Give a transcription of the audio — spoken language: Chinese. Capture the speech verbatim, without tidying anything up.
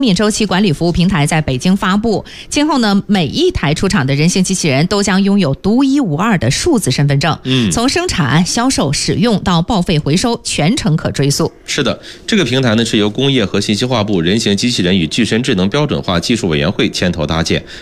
免周期管理服务平台在北京发布，今后呢，每一台出厂的人形机器人都将拥有独一无二的数字身份证， 嗯， 从生产、销售、使用到报废回收，全程可追溯。 是的，这个平台呢是由工业和信息化部人形机器人与具身智能标准化技术委员会牵头搭建，